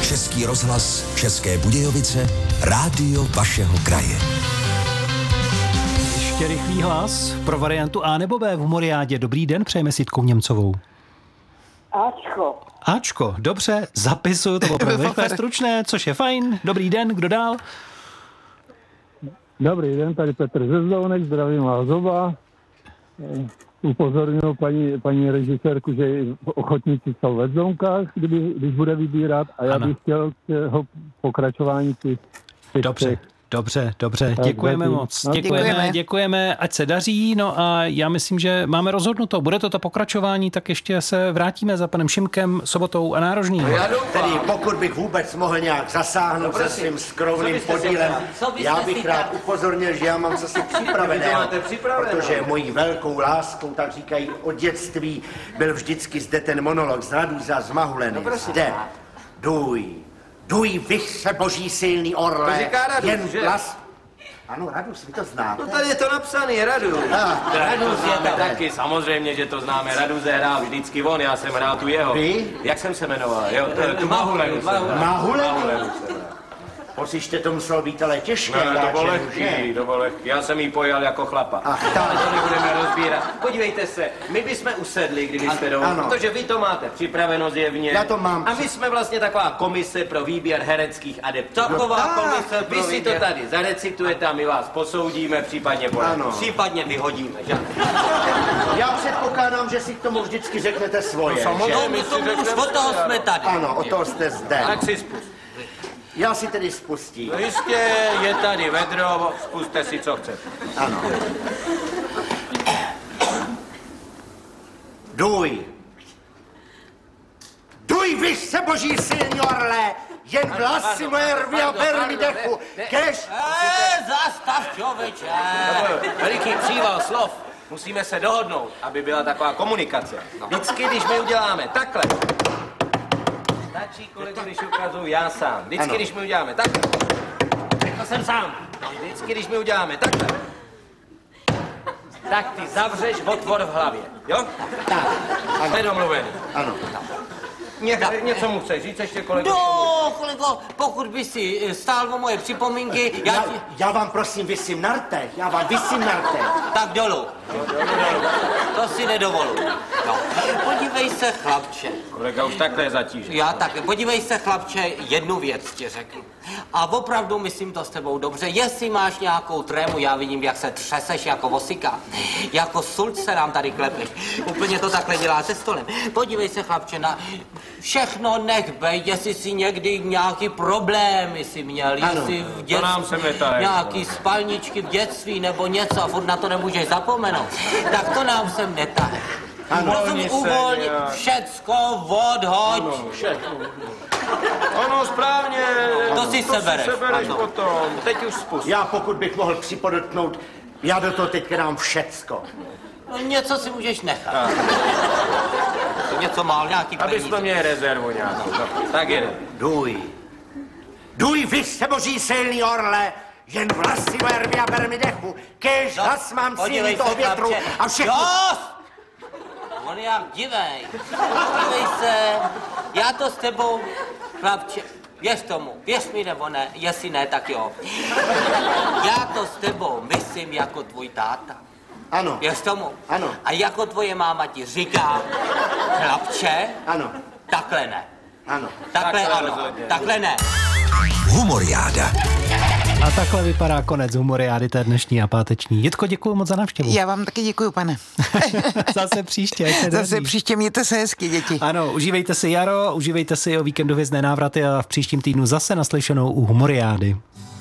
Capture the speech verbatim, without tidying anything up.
Český rozhlas, České Budějovice, rádio vašeho kraje. Ještě rychlý hlas pro variantu A nebo B v Humoriádě. Dobrý den, přejeme s Jitkou Němcovou. Ačko. Ačko, dobře, zapisuju, to bylo opravdu rychlé, stručné, což je fajn. Dobrý den, kdo dál? Dobrý den, tady Petr ze Zdounek, zdravím vás oba. Upozornil paní, paní režisérku, že ochotníci jsou ve Zdounkách, kdyby, když bude vybírat, a já Ano. bych chtěl k jeho pokračování těch, těch Dobře. těch. Dobře, dobře, Tak, děkujeme zatím. moc. No, Děkujeme, děkujeme. děkujeme, ať se daří. No a já myslím, že máme rozhodnuto. Bude to to pokračování, tak ještě se vrátíme za panem Šimkem, Sobotou a Nárožným. Tedy pokud bych vůbec mohl nějak zasáhnout se svým skromným podílem, já bych rád upozornil, že já mám zase připraveného, protože mojí velkou láskou, tak říkají, od dětství byl vždycky zde ten monolog z Raduza z Mahuleny. Zde, duj, duj, vych se boží silný orle, To říká Radus, jen že? vlas... Ano, Radus, vy to znáte. No tady je to napsaný, Radu. Ah, Radus je tam taky, samozřejmě, že to známe. Radus hrál vždycky on, já jsem hrál tu jeho. Vy? Jak jsem se jmenoval? Jo, tu- tu Mahulenu jsem hrál. Mahulenu? Mahulenu jsem hrál. Pocište, to muselo být ale těžké. Ne, to já bylo čemu, lehký, že? to bylo lehký. Já jsem jí pojal jako chlapa. Ach, Ale tak. to nebudeme rozbírat. Podívejte se, my bychom usedli, kdybyste Ano. dovolili, protože vy to máte připraveno zjevně. Já to mám. A my jsme vlastně taková komise pro výběr hereckých adeptů. Taková tak, komise, pro vy si to výběr. tady zarecitujete a my vás posoudíme, případně poradíme. Ano. Případně vyhodíme, že? Já předpokládám, že si k tomu vždycky řeknete svoje, že? No, my si řekneme, od toho jsme tady. Ano, o toho jste zde. Tak si spust. Já si tedy spustím. No jistě, je tady vedro, spuste si, co chcete. Ano. Duj. Duj, vyš se boží silný orle, jen vlasy moje rví a ber mi dechu, kež... Eh, zastav, člověče. Veliký příval slov. Musíme se dohodnout, aby byla taková komunikace. Vždycky, když my uděláme takhle, stačí, kolego, když ukazuju já sám. Vždycky, Ano. když my uděláme takhle, řekl jsem sám. Vždycky, když my uděláme takhle, tak ty zavřeš otvor v hlavě, jo? Tak, Jsme domluvený. ano. Ně, něco mu chceš říct ještě, kolego? No, kolego, pokud by si eh, stál o moje připomínky, já Já, ti... já vám prosím vysím na rtech, já vám vysím na rtech. Tak dolů. To si nedovoluji. No. Podívej se, chlapče. Kolega už takhle je zatížený. Já také. Podívej se, chlapče, jednu věc ti řeknu. A opravdu myslím to s tebou dobře. Jestli máš nějakou trému, já vidím, jak se třeseš jako vosika. Jako sulc se nám tady klepeš. Úplně to takhle dělá se stolem. Podívej se, chlapče, na všechno nech bej, jestli jsi někdy nějaký problém, jestli měl, jestli v dětství, nám sem netaje. nějaký spalničky v dětství nebo něco a furt na to nemůžeš zapomenout, tak to nám sem netaje. Rozumí, se uvolni, nějak. všecko odhoď. Ano, správně. To si sebereš. sebereš Ano. potom. Teď už spust. Já pokud bych mohl připodotknout, já do toho teď dám všecko. No, něco si můžeš nechat. Něco málo, nějaký Aby peníze. jsme měli rezervu nějakou. No, tak jde. Duj. Duj, vy se boží silný orle, jen vlasy moje rví a ber mi dechu, kež hlas mám síly Podívej toho se, větru chlapče. a všechno... Dost! On je jak divej. Podívej se, já to s tebou, chlapče, věř tomu, věř mi nebo ne, jestli ne, tak jo. Já to s tebou myslím jako tvůj táta. Ano, Věř tomu? Ano. A jako tvoje máma ti říká, chlapče, ano, takhle ne. ano. Takhle Takhle ano, rozhodně. takhle ne. Humoriáda. A takhle vypadá konec Humoriády té dnešní a páteční. Jitko, děkuji moc za návštěvu. Já vám taky děkuju, pane. Zase příště. ať se Zase daří. příště mějte se hezky, děti. Ano, užívejte si jaro, užívejte si o víkendově návraty a v příštím týdnu zase naslyšenou u Humoriády.